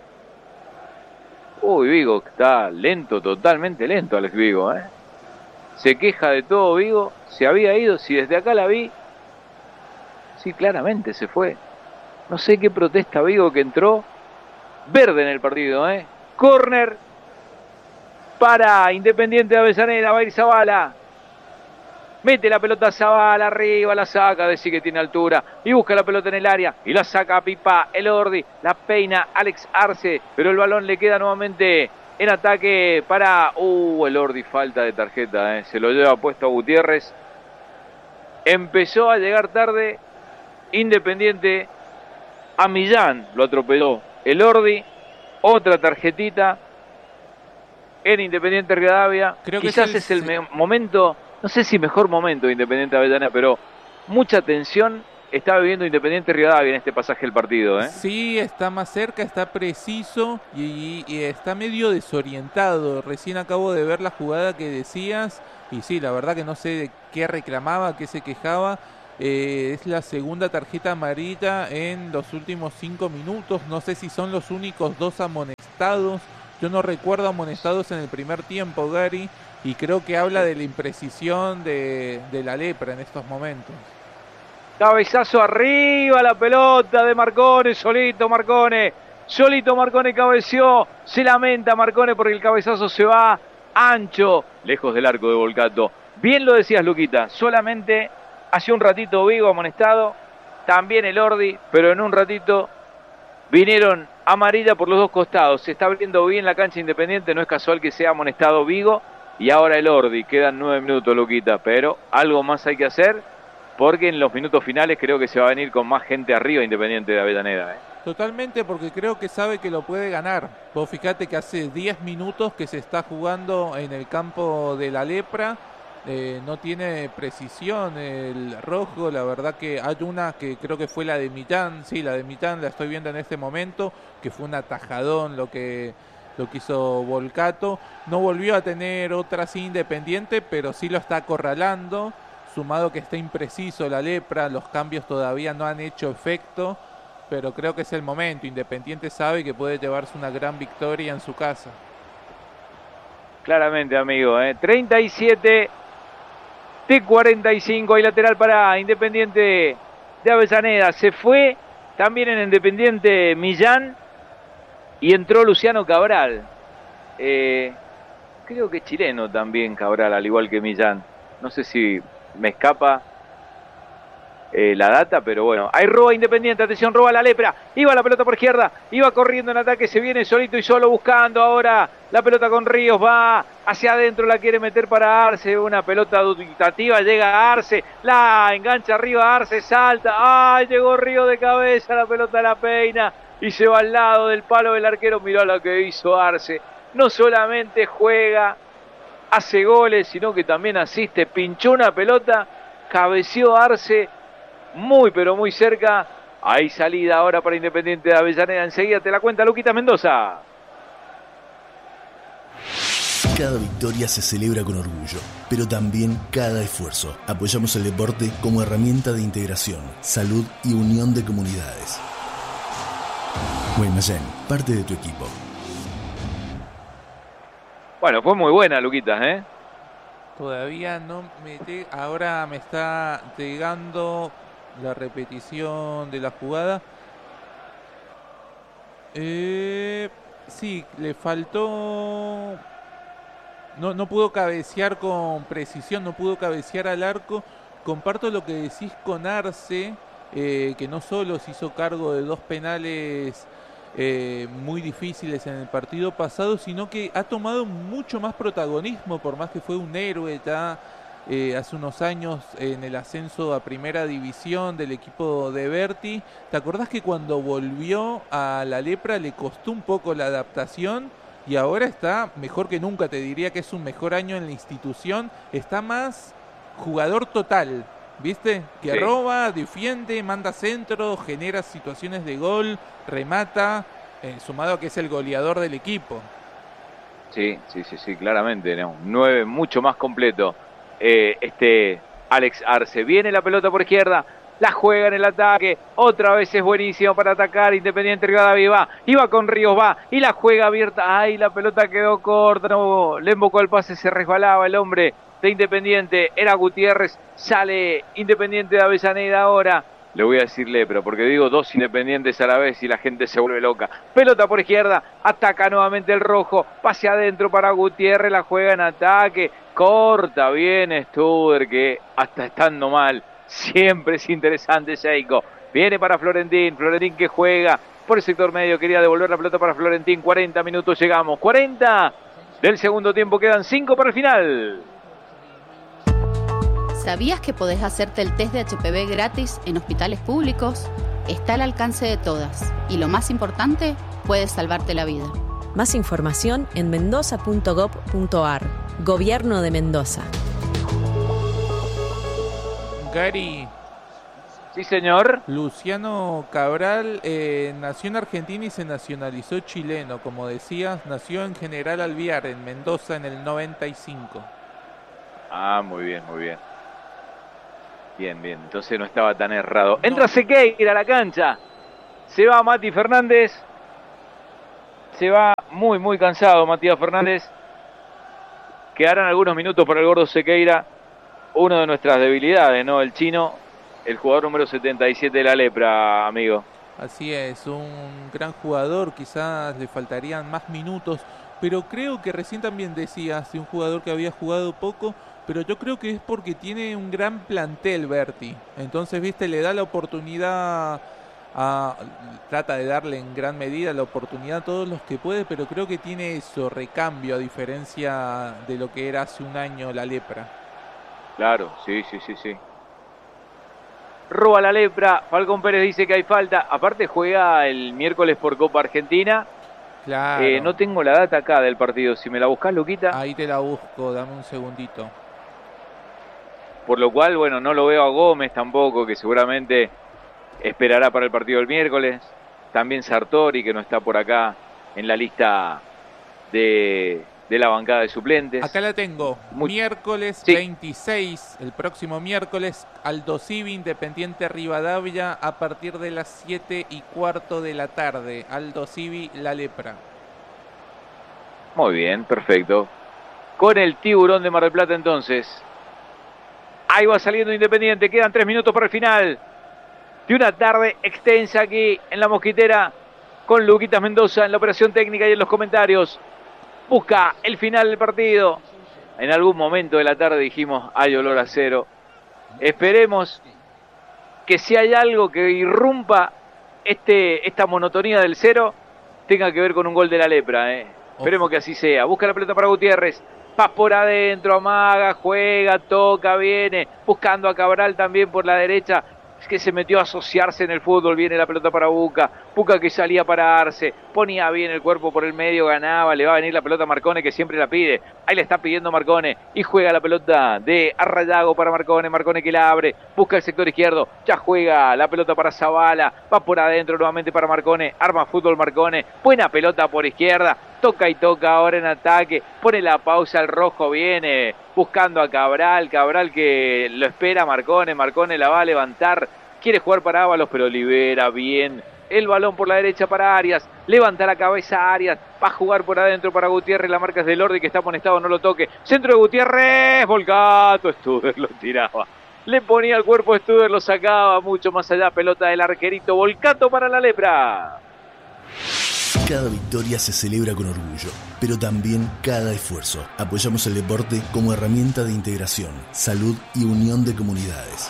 Uy, Vigo está lento, totalmente lento Alex Vigo, Se queja de todo Vigo, se había ido, si desde acá la vi. Sí, claramente se fue. No sé qué protesta Vigo que entró. Verde en el partido, Córner para Independiente de Avellaneda, va a ir Zavala. Mete la pelota a Zavala, arriba, la saca, decir que tiene altura. Y busca la pelota en el área. Y la saca a Pipa, Elordi. La peina Alex Arce. Pero el balón le queda nuevamente en ataque para... Elordi, falta de tarjeta. Se lo lleva puesto a Gutiérrez. Empezó a llegar tarde Independiente a Millán. Lo atropelló Elordi. Otra tarjetita en Independiente Rivadavia. Creo que quizás es el momento... No sé si mejor momento de Independiente Avellaneda, pero mucha tensión está viviendo Independiente Rivadavia en este pasaje del partido. Sí, está más cerca, está preciso y está medio desorientado. Recién acabo de ver la jugada que decías y sí, la verdad que no sé de qué reclamaba, qué se quejaba. Es la segunda tarjeta amarilla en los últimos 5 minutos. No sé si son los únicos 2 amonestados. Yo no recuerdo amonestados en el primer tiempo, Gary. Y creo que habla de la imprecisión de la Lepra en estos momentos. Cabezazo arriba, la pelota de Marcone, solito Marcone cabeció, se lamenta Marcone porque el cabezazo se va ancho, lejos del arco de Volcato. Bien lo decías, Luquita, solamente hace un ratito Vigo amonestado, también Elordi, pero en un ratito vinieron amarilla por los dos costados. Se está abriendo bien la cancha Independiente, no es casual que sea amonestado Vigo. Y ahora Elordi, quedan 9 minutos, Luquita, pero algo más hay que hacer, porque en los minutos finales creo que se va a venir con más gente arriba Independiente de Avellaneda. Totalmente, porque creo que sabe que lo puede ganar. Vos fíjate que hace 10 minutos que se está jugando en el campo de la Lepra, no tiene precisión el rojo, la verdad que hay una que creo que fue la de Millán, sí, la de Millán la estoy viendo en este momento, que fue un atajadón lo que hizo Volcato. No volvió a tener otra así Independiente, pero sí lo está acorralando, sumado que está impreciso la Lepra, los cambios todavía no han hecho efecto, pero creo que es el momento. Independiente sabe que puede llevarse una gran victoria en su casa. Claramente, amigo, 37 de 45, hay lateral para Independiente de Avellaneda. Se fue también en Independiente Millán y entró Luciano Cabral. Creo que es chileno también Cabral, al igual que Millán. No sé si me escapa la data, pero bueno. Ahí roba Independiente, atención, roba la Lepra. Iba la pelota por izquierda, iba corriendo en ataque, se viene solito y solo buscando ahora la pelota con Ríos, va hacia adentro, la quiere meter para Arce, una pelota dubitativa, llega a Arce, la engancha arriba, Arce salta, ¡ay! Llegó Ríos de cabeza, la pelota la peina y se va al lado del palo del arquero. Mirá lo que hizo Arce, no solamente juega, hace goles, sino que también asiste, pinchó una pelota, cabeció Arce, muy pero muy cerca. Hay salida ahora para Independiente de Avellaneda. Enseguida te la cuenta Luquita Mendoza. Cada victoria se celebra con orgullo, pero también cada esfuerzo. Apoyamos el deporte como herramienta de integración, salud y unión de comunidades. Guaymallén, parte de tu equipo. Bueno, fue muy buena, Luquita, Todavía no ahora me está llegando la repetición de la jugada. Sí, le faltó. No pudo cabecear con precisión, no pudo cabecear al arco. Comparto lo que decís con Arce, que no solo se hizo cargo de 2 penales muy difíciles en el partido pasado, sino que ha tomado mucho más protagonismo, por más que fue un héroe ya hace unos años en el ascenso a primera división del equipo de Berti. ¿Te acordás que cuando volvió a la Lepra le costó un poco la adaptación? Y ahora está mejor que nunca, te diría que es un mejor año en la institución, está más jugador total, ¿viste? Que sí. Roba, defiende, manda centro, genera situaciones de gol, remata, sumado a que es el goleador del equipo. Sí, claramente, ¿no? 9 mucho más completo. Alex Arce, viene la pelota por izquierda, la juega en el ataque, otra vez es buenísimo para atacar Independiente Rivadavia, iba con Ríos, va, y la juega abierta, ay, la pelota quedó corta, no, le embocó el pase, se resbalaba el hombre de Independiente, era Gutiérrez, sale Independiente de Avellaneda ahora, le voy a decir Lepra, porque digo 2 Independientes a la vez y la gente se vuelve loca, pelota por izquierda, ataca nuevamente el rojo, pase adentro para Gutiérrez, la juega en ataque, corta bien Studer, que hasta estando mal, siempre es interesante Seiko. Viene para Florentín que juega por el sector medio, quería devolver la pelota para Florentín, 40 minutos llegamos, 40 del segundo tiempo, quedan 5 para el final. ¿Sabías que podés hacerte el test de HPV gratis en hospitales públicos? Está al alcance de todas y lo más importante, puede salvarte la vida. Más información en mendoza.gov.ar. Gobierno de Mendoza. Gary. Sí, señor. Luciano Cabral nació en Argentina y se nacionalizó chileno. Como decías, nació en General Alvear, en Mendoza, en el 95. Ah, muy bien. Bien, entonces no estaba tan errado. Entra Sequeira a la cancha. Se va Mati Fernández. Se va muy cansado Matías Fernández. Quedarán algunos minutos para el gordo Sequeira. Uno de nuestras debilidades, ¿no? El chino, el jugador número 77 de la Lepra, amigo. Así es, un gran jugador. Quizás le faltarían más minutos. Pero creo que recién también decías de un jugador que había jugado poco. Pero yo creo que es porque tiene un gran plantel Berti. Entonces, viste, le da la oportunidad trata de darle en gran medida la oportunidad a todos los que puede, pero creo que tiene eso, recambio, a diferencia de lo que era hace un año la Lepra. Claro, sí. Roba la Lepra, Falcón Pérez dice que hay falta. Aparte juega el miércoles por Copa Argentina. Claro. No tengo la data acá del partido. Si me la buscás, Luquita. Ahí te la busco, dame un segundito. Por lo cual, bueno, no lo veo a Gómez tampoco, que seguramente esperará para el partido del miércoles. También Sartori, que no está por acá en la lista de la bancada de suplentes. Acá la tengo. Miércoles 26, el próximo miércoles, Aldo Civi, Independiente Rivadavia, a partir de las 7:15 de la tarde. Aldo Civi, la Lepra. Muy bien, perfecto. Con el Tiburón de Mar del Plata entonces. Ahí va saliendo Independiente, quedan 3 minutos para el final de una tarde extensa aquí en La Mosquitera, con Luquitas Mendoza en la operación técnica y en los comentarios. Busca el final del partido. En algún momento de la tarde dijimos, hay olor a cero. Esperemos que si hay algo que irrumpa esta monotonía del cero, tenga que ver con un gol de la Lepra. Esperemos que así sea. Busca la pelota para Gutiérrez. Paz por adentro, amaga, juega, toca, viene. Buscando a Cabral también por la derecha. Es que se metió a asociarse en el fútbol. Viene la pelota para Buca. Buca que salía para Arce. Ponía bien el cuerpo por el medio, ganaba. Le va a venir la pelota a Marcone, que siempre la pide. Ahí le está pidiendo Marcone. Y juega la pelota de Arrayago para Marcone. Marcone que la abre. Busca el sector izquierdo. Ya juega la pelota para Zavala. Va por adentro nuevamente para Marcone. Arma fútbol Marcone. Buena pelota por izquierda. Toca y toca ahora en ataque. Pone la pausa al rojo. Viene buscando a Cabral. Cabral que lo espera Marcone. Marcone la va a levantar. Quiere jugar para Ábalos, pero libera bien el balón por la derecha para Arias. Levanta la cabeza Arias. Va a jugar por adentro para Gutiérrez. La marca es de Lordi, que está amonestado, no lo toque. Centro de Gutiérrez. Volcato. Studer lo tiraba. Le ponía el cuerpo, Studer lo sacaba mucho más allá. Pelota del arquerito. Volcato para la Lepra. Cada victoria se celebra con orgullo, pero también cada esfuerzo. Apoyamos el deporte como herramienta de integración, salud y unión de comunidades.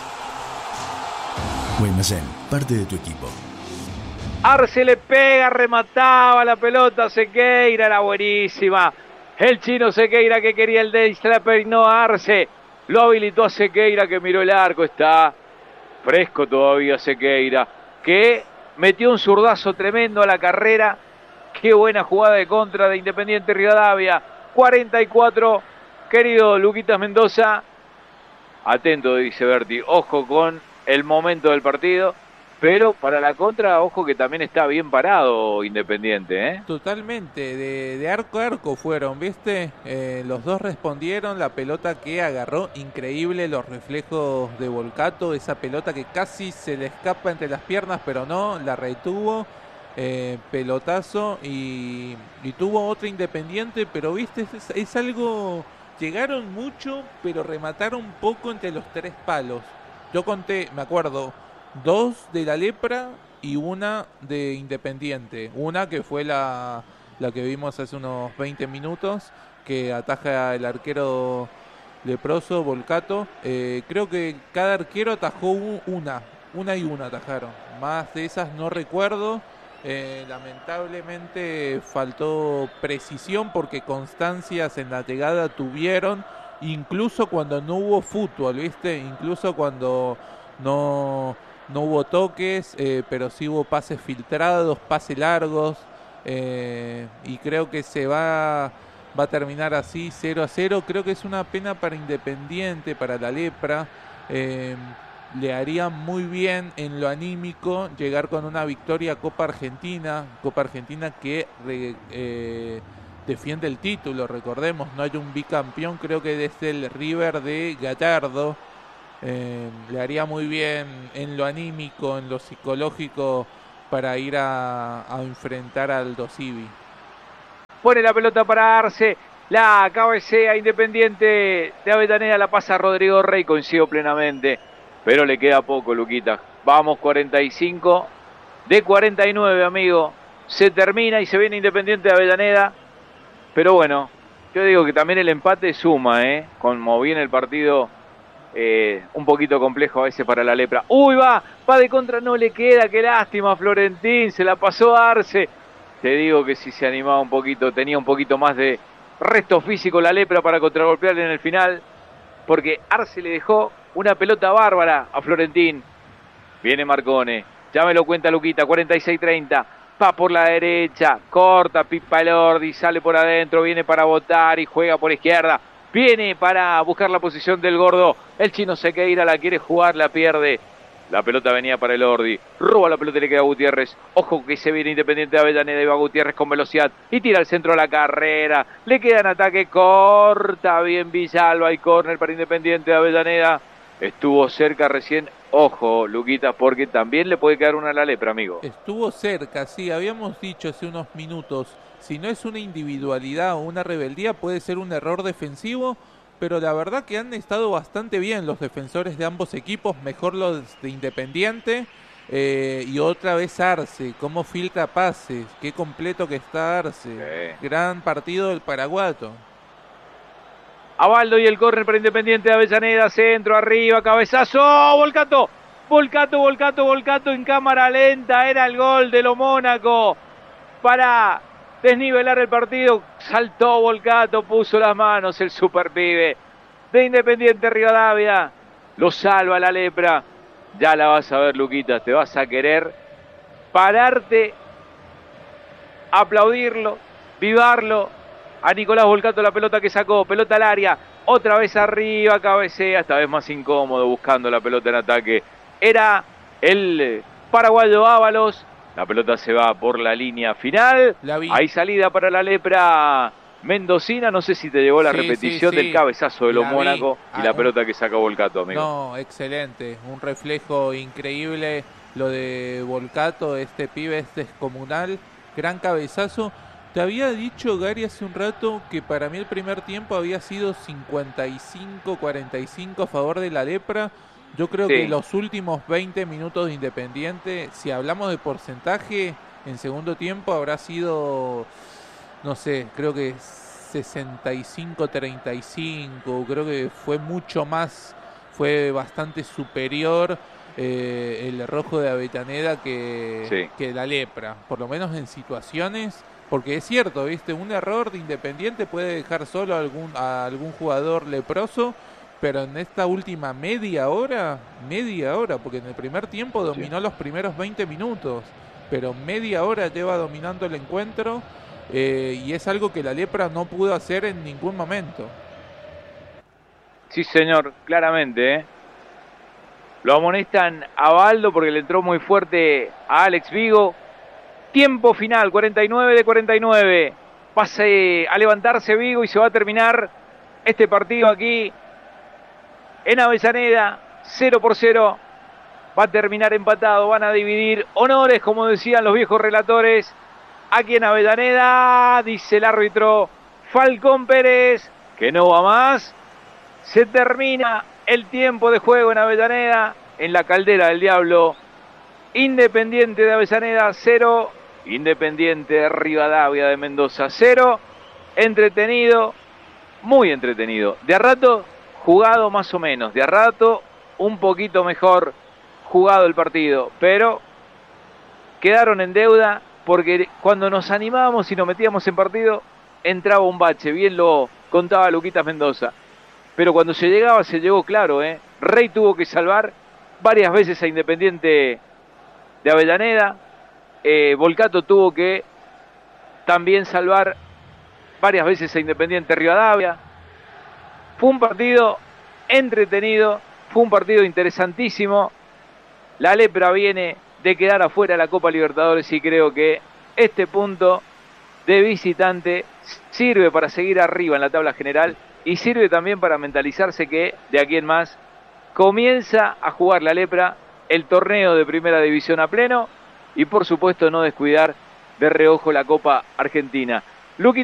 Guaymallén, parte de tu equipo. Arce le pega, remataba la pelota, Sequeira, era buenísima. El chino Sequeira que quería el de Slapper y no Arce. Lo habilitó a Sequeira, que miró el arco. Está fresco todavía Sequeira, que metió un zurdazo tremendo a la carrera. Qué buena jugada de contra de Independiente Rivadavia. 44, querido Luquitas Mendoza. Atento, dice Berti. Ojo con el momento del partido. Pero para la contra, ojo que también está bien parado Independiente, ¿eh? Totalmente, de arco a arco fueron, ¿viste? Los dos respondieron, la pelota que agarró, increíble los reflejos de Volcato, esa pelota que casi se le escapa entre las piernas, pero no, la retuvo, pelotazo, y tuvo otra Independiente, pero ¿viste? Es algo, llegaron mucho, pero remataron poco entre los tres palos. Yo conté, me acuerdo, 2 de la Lepra y una de Independiente. Una que fue la que vimos hace unos 20 minutos, que ataja el arquero leproso, Volcato. Creo que cada arquero atajó una y una atajaron. Más de esas no recuerdo. Lamentablemente faltó precisión porque constancias en la llegada tuvieron, incluso cuando no hubo fútbol, ¿viste? Incluso cuando no hubo toques, pero sí hubo pases filtrados, pases largos, y creo que se va a terminar así 0-0. Creo que es una pena para Independiente, para la Lepra. Le haría muy bien en lo anímico llegar con una victoria a Copa Argentina que defiende el título, recordemos, no hay un bicampeón, creo que desde el River de Gallardo. Le haría muy bien en lo anímico, en lo psicológico, para ir a enfrentar al Dosivi. Pone la pelota para Arce, la cabecea Independiente de Avellaneda, la pasa Rodrigo Rey, coincido plenamente, pero le queda poco, Luquita. Vamos, 45 de 49, amigo. Se termina y se viene Independiente de Avellaneda, pero bueno, yo digo que también el empate suma, como viene el partido. Un poquito complejo a veces para la Lepra. ¡Uy, va de contra! No le queda, qué lástima, Florentín, se la pasó a Arce. Te digo que si se animaba un poquito, tenía un poquito más de resto físico la Lepra para contragolpearle en el final, porque Arce le dejó una pelota bárbara a Florentín. Viene Marcone, ya me lo cuenta Luquita, 46-30, va por la derecha, corta, Pipa Elordi, sale por adentro, viene para botar y juega por izquierda. Viene para buscar la posición del gordo. El chino Sequeira la quiere jugar, la pierde. La pelota venía para el Ordi. Roba la pelota y le queda a Gutiérrez. Ojo que se viene Independiente de Avellaneda y va Gutiérrez con velocidad. Y tira al centro a la carrera. Le queda en ataque, corta bien Villalba y córner para Independiente de Avellaneda. Estuvo cerca recién. Ojo, Luquita, porque también le puede quedar una a la Lepra, amigo. Estuvo cerca, sí. Habíamos dicho hace unos minutos, si no es una individualidad o una rebeldía, puede ser un error defensivo, pero la verdad que han estado bastante bien los defensores de ambos equipos, mejor los de Independiente, y otra vez Arce, cómo filtra pases, qué completo que está Arce, gran partido del paraguato. Abaldo y el córner para Independiente de Avellaneda, centro, arriba, cabezazo, Volcato en cámara lenta, era el gol de lo Mónaco para desnivelar el partido. Saltó Volcato, puso las manos el super pibe de Independiente Rivadavia, lo salva la Lepra. Ya la vas a ver, Luquita, te vas a querer pararte, aplaudirlo, vivarlo a Nicolás Volcato, la pelota que sacó, pelota al área, otra vez arriba, cabecea, esta vez más incómodo, buscando la pelota en ataque. Era el paraguayo Ábalos. La pelota se va por la línea final. Hay salida para la Lepra mendocina. No sé si te llegó la repetición del cabezazo de los Mónaco y la pelota que saca Volcato, amigo. No, excelente. Un reflejo increíble lo de Volcato. Este pibe es descomunal. Gran cabezazo. Te había dicho, Gary, hace un rato que para mí el primer tiempo había sido 55-45 a favor de la Lepra. Yo creo que los últimos 20 minutos de Independiente, si hablamos de porcentaje, en segundo tiempo habrá sido, no sé, creo que 65-35, creo que fue mucho más, fue bastante superior el rojo de Avellaneda que la Lepra, por lo menos en situaciones, porque es cierto, ¿viste? Un error de Independiente puede dejar solo a algún jugador leproso, pero en esta última media hora, porque en el primer tiempo dominó los primeros 20 minutos, pero media hora lleva dominando el encuentro, y es algo que la Lepra no pudo hacer en ningún momento. Sí, señor, claramente, Lo amonestan a Baldo porque le entró muy fuerte a Alex Vigo. Tiempo final, 49 de 49. Pase a levantarse Vigo y se va a terminar este partido aquí en Avellaneda. 0-0. Va a terminar empatado. Van a dividir honores, como decían los viejos relatores, aquí en Avellaneda. Dice el árbitro Falcón Pérez que no va más. Se termina el tiempo de juego en Avellaneda, en la Caldera del Diablo. Independiente de Avellaneda 0, Independiente de Rivadavia de Mendoza 0. Entretenido, muy entretenido. De a rato jugado más o menos, de a rato un poquito mejor jugado el partido, pero quedaron en deuda porque cuando nos animábamos y nos metíamos en partido entraba un bache, bien lo contaba Luquitas Mendoza. Pero cuando se llegaba, se llegó claro, Rey tuvo que salvar varias veces a Independiente de Avellaneda. Volcato tuvo que también salvar varias veces a Independiente Rivadavia. Fue un partido entretenido, fue un partido interesantísimo. La Lepra viene de quedar afuera de la Copa Libertadores y creo que este punto de visitante sirve para seguir arriba en la tabla general. Y sirve también para mentalizarse que de aquí en más comienza a jugar la Lepra el torneo de Primera División a pleno y por supuesto no descuidar de reojo la Copa Argentina. Luqui